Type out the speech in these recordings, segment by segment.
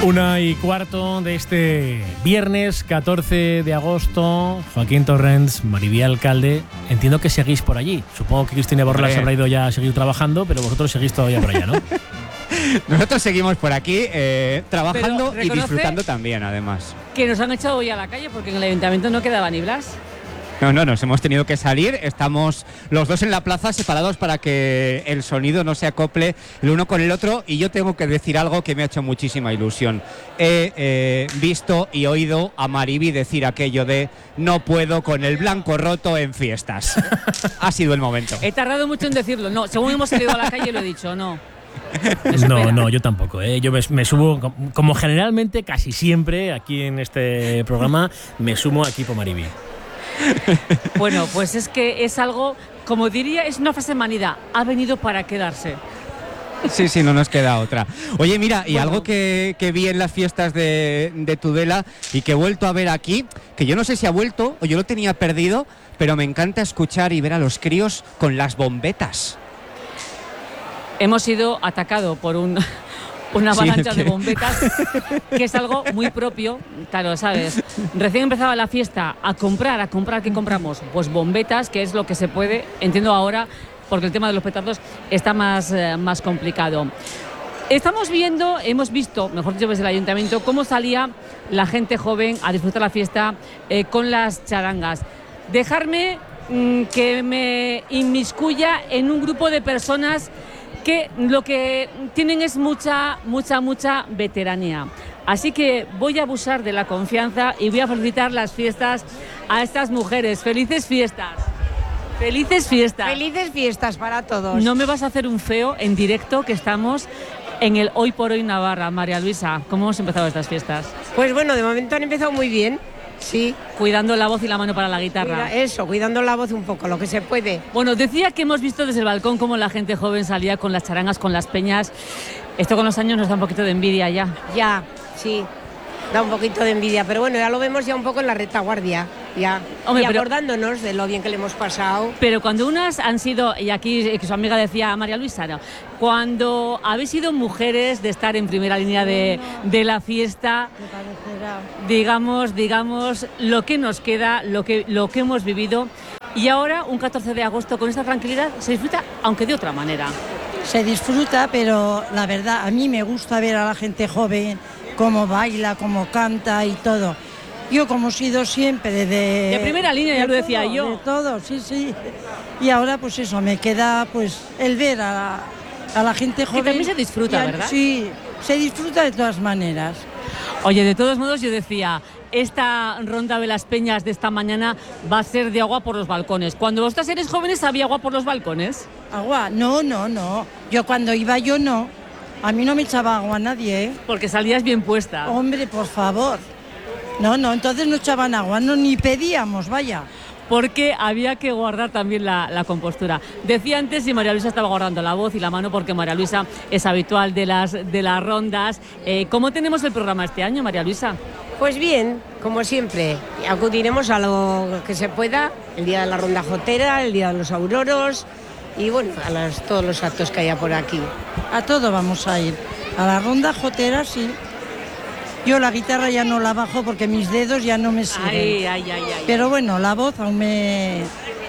1:15 de este viernes 14 de agosto. Joaquín Torrents, Mariví Alcalde. Entiendo que seguís por allí. Supongo que Cristina Borlas habrá ido ya a seguir trabajando, pero vosotros seguís todavía por allá, ¿no? Nosotros seguimos por aquí trabajando y disfrutando también, además. Que nos han echado hoy a la calle porque en el ayuntamiento no quedaba ni Blas. No, nos hemos tenido que salir. Estamos los dos en la plaza separados para que el sonido no se acople el uno con el otro. Y yo tengo que decir algo que me ha hecho muchísima ilusión. He visto y oído a Mariví decir aquello de no puedo con el blanco roto en fiestas. Ha sido el momento. He tardado mucho en decirlo. No, según hemos salido a la calle lo he dicho, no. No, yo tampoco. Yo me subo, como generalmente, casi siempre, aquí en este programa, me sumo a equipo Mariví. Bueno, pues es que es algo, como diría, es una frase manida, ha venido para quedarse. Sí, no nos queda otra. Oye, mira, y algo que vi en las fiestas de Tudela y que he vuelto a ver aquí, que yo no sé si ha vuelto o yo lo tenía perdido, pero me encanta escuchar y ver a los críos con las bombetas. Hemos sido atacados por una avalancha de bombetas, que es algo muy propio, claro, ¿sabes? Recién empezaba la fiesta a comprar, ¿qué compramos? Pues bombetas, que es lo que se puede, entiendo ahora, porque el tema de los petardos está más complicado. Hemos visto, mejor dicho, desde el ayuntamiento, cómo salía la gente joven a disfrutar la fiesta con las charangas. Dejarme que me inmiscuya en un grupo de personas que lo que tienen es mucha veteranía. Así que voy a abusar de la confianza y voy a felicitar las fiestas a estas mujeres. ¡Felices fiestas! ¡Felices fiestas! ¡Felices fiestas para todos! No me vas a hacer un feo en directo, que estamos en el Hoy por Hoy Navarra. María Luisa, ¿cómo hemos empezado estas fiestas? Pues bueno, de momento han empezado muy bien. Sí. Cuidando la voz y la mano para la guitarra. Cuidando la voz un poco, lo que se puede. Bueno, decía que hemos visto desde el balcón cómo la gente joven salía con las charangas, con las peñas. Esto con los años nos da un poquito de envidia ya. Ya, sí. Da un poquito de envidia, pero bueno, ya lo vemos ya un poco en la retaguardia, ya. Hombre, y acordándonos de lo bien que le hemos pasado. Pero cuando unas han sido, y aquí que su amiga decía, María Luisa, no, cuando habéis sido mujeres de estar en primera línea de la fiesta, digamos, lo que nos queda, lo que hemos vivido, y ahora, un 14 de agosto, con esta tranquilidad, se disfruta, aunque de otra manera. Se disfruta, pero la verdad, a mí me gusta ver a la gente joven cómo baila, cómo canta y todo. Yo, como he sido siempre de primera línea, ya lo decía yo. De todo, sí. Y ahora, pues eso, me queda pues el ver a la gente joven. Que también se disfruta, ¿verdad? Sí, se disfruta de todas maneras. Oye, de todos modos, yo decía, esta ronda de las peñas de esta mañana va a ser de agua por los balcones. Cuando vosotras eres jóvenes, ¿había agua por los balcones? ¿Agua? No. Yo cuando iba, no. A mí no me echaba agua a nadie, ¿eh? Porque salías bien puesta. Hombre, por favor. No, entonces no echaban agua, no, ni pedíamos, vaya. Porque había que guardar también la compostura. Decía antes si María Luisa estaba guardando la voz y la mano, porque María Luisa es habitual de las rondas. ¿Cómo tenemos el programa este año, María Luisa? Pues bien, como siempre, acudiremos a lo que se pueda, el día de la ronda jotera, el día de los auroros y bueno, todos los actos que haya por aquí. A todo vamos a ir. A la ronda jotera, sí. Yo la guitarra ya no la bajo porque mis dedos ya no me sirven. Ay. Pero bueno, la voz aún me...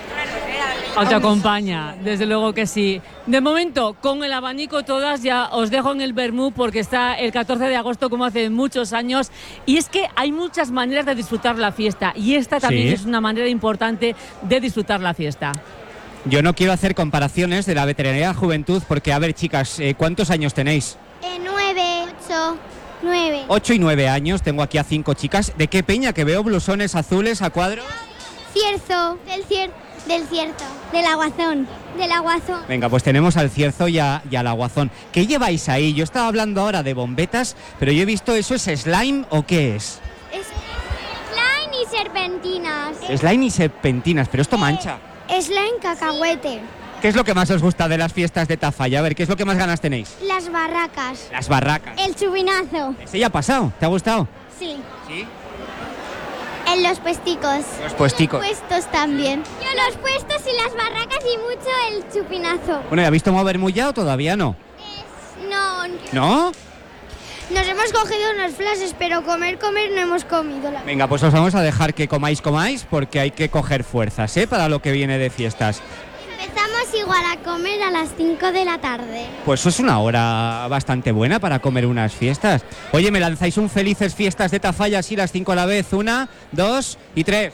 Aún te acompaña, desde luego que sí. De momento, con el abanico todas, ya os dejo en el vermú porque está el 14 de agosto como hace muchos años. Y es que hay muchas maneras de disfrutar la fiesta y esta también es una manera importante de disfrutar la fiesta. Yo no quiero hacer comparaciones de la veteranía juventud porque, a ver, chicas, ¿cuántos años tenéis? 9, 8, 9. 8 y 9 años, tengo aquí a 5 chicas. ¿De qué peña? Que veo blusones azules a cuadros. Cierzo, del Cierzo, del Aguazón. Venga, pues tenemos al Cierzo y al Aguazón. ¿Qué lleváis ahí? Yo estaba hablando ahora de bombetas, pero yo he visto, ¿eso es slime o qué es? Es slime y serpentinas. Slime y serpentinas, pero esto mancha. Slime cacahuete. ¿Qué es lo que más os gusta de las fiestas de Tafalla? A ver, ¿qué es lo que más ganas tenéis? Las barracas. Las barracas. El chupinazo. ¿Ese ya ha pasado? ¿Te ha gustado? Sí. ¿Sí? En los puesticos. Los puesticos. Los puestos también. Yo los puestos y las barracas y mucho el chupinazo. Bueno, ¿ya habéis tomado vermú ya o todavía no? No. ¿No? Nos hemos cogido unos flashes, pero comer no hemos comido. Venga, pues os vamos a dejar que comáis, porque hay que coger fuerzas, para lo que viene de fiestas. Empezamos igual a comer a las 5 de la tarde. Pues eso es una hora bastante buena para comer unas fiestas. Oye, ¿me lanzáis un felices fiestas de Tafalla así las 5 a la vez? 1, 2 y 3.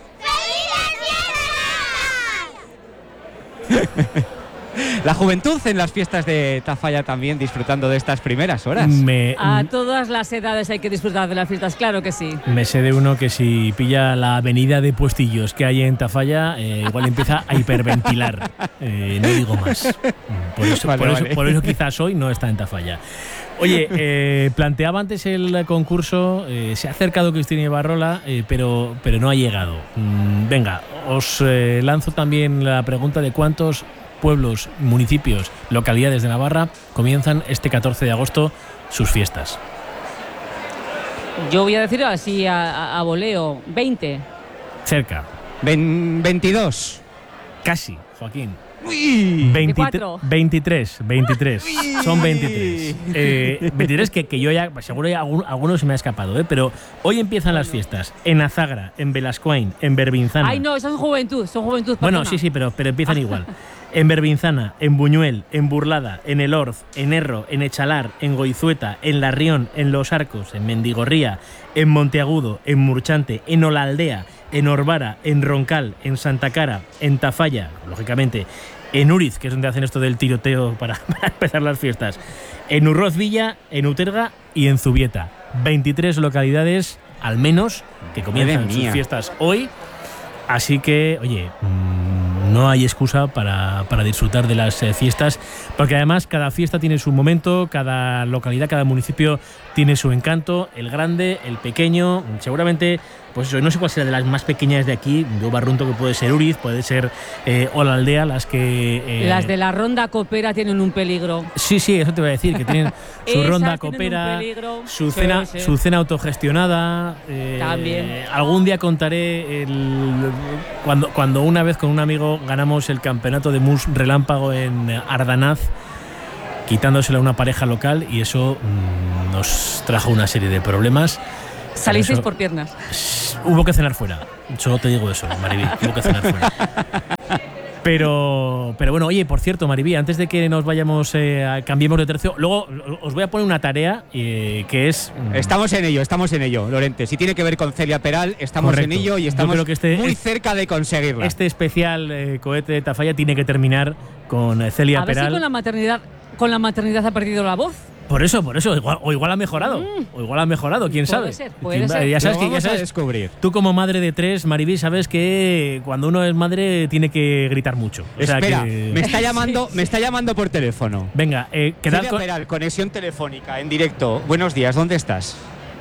¡Felices fiestas! La juventud en las fiestas de Tafalla también disfrutando de estas primeras horas. A todas las edades hay que disfrutar de las fiestas, claro que sí. Me sé de uno que si pilla la avenida de puestillos que hay en Tafalla, igual empieza a hiperventilar. No digo más. Por eso quizás hoy no está en Tafalla. Oye, planteaba antes el concurso, se ha acercado Cristina Ibarrola, pero no ha llegado. Venga, os lanzo también la pregunta de cuántos pueblos, municipios, localidades de Navarra comienzan este 14 de agosto sus fiestas. Yo voy a decir así a voleo, 20. Cerca. 22. Casi, Joaquín. Uy, 23. Son 23. 23 que yo ya, seguro ya alguno se me ha escapado, pero hoy empiezan las fiestas en Azagra, en Belascoain, en Berbinzana. Ay, no, son juventud. Bueno, sí, pero empiezan igual. En Berbinzana, en Buñuel, en Burlada, en El Orz, en Erro, en Echalar, en Goizueta, en Larrión, en Los Arcos, en Mendigorría, en Monteagudo, en Murchante, en Olaldea, en Orbara, en Roncal, en Santa Cara, en Tafalla, lógicamente, en Uriz, que es donde hacen esto del tiroteo para empezar las fiestas, en Urroz Villa, en Uterga y en Zubieta. 23 localidades, al menos, que comienzan sus fiestas hoy. Así que, oye, no hay excusa para disfrutar de las fiestas, porque además cada fiesta tiene su momento, cada localidad, cada municipio tiene su encanto, el grande, el pequeño, seguramente, pues eso, no sé cuál será de las más pequeñas de aquí, yo barrunto que puede ser Uriz, puede ser Olaldea, las que... las de la ronda copera tienen un peligro. Sí, eso te voy a decir, que tienen su ronda copera, su cena autogestionada. También. Algún día contaré cuando una vez con un amigo ganamos el campeonato de mus relámpago en Ardanaz, quitándosela a una pareja local, y eso nos trajo una serie de problemas. Salisteis por piernas. Hubo que cenar fuera. Solo te digo eso, Mariví. Hubo que cenar fuera. Pero bueno, oye, por cierto, Mariví, antes de que nos vayamos, cambiemos de tercio, luego os voy a poner una tarea que es... Estamos en ello, Lorente. Si tiene que ver con Celia Peral, estamos en ello y estamos muy cerca de conseguirla. Este especial cohete de Tafalla tiene que terminar con Celia Peral. A ver si con la maternidad ha perdido la voz. Por eso, igual ha mejorado. O igual ha mejorado, quién sabe. Puede ser. Ya sabes que a descubrir. Tú como madre de 3, Mariví, sabes que cuando uno es madre tiene que gritar mucho. Espera, me está llamando por teléfono. Venga, quedad con Peral, conexión telefónica en directo. Buenos días, ¿dónde estás?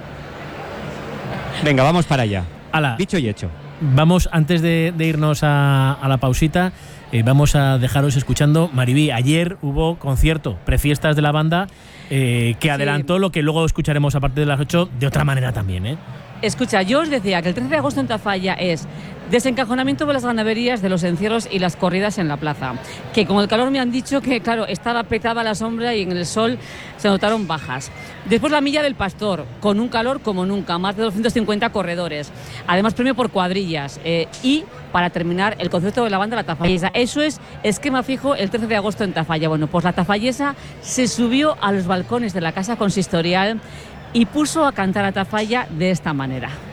Venga, vamos para allá. Dicho y hecho. Vamos, antes de irnos a la pausita, vamos a dejaros escuchando. Mariví, ayer hubo concierto, prefiestas de la banda, que adelantó lo que luego escucharemos a partir de las 8 de otra manera también, Escucha, yo os decía que el 13 de agosto en Tafalla es desencajonamiento de las ganaderías, de los encierros y las corridas en la plaza. Que con el calor me han dicho que, claro, estaba petada la sombra y en el sol se notaron bajas. Después la milla del pastor, con un calor como nunca, más de 250 corredores. Además premio por cuadrillas. Y para terminar, el concierto de la banda La Tafallesa. Eso es esquema fijo el 13 de agosto en Tafalla. Bueno, pues La Tafallesa se subió a los balcones de la casa consistorial y puso a cantar a Tafalla de esta manera.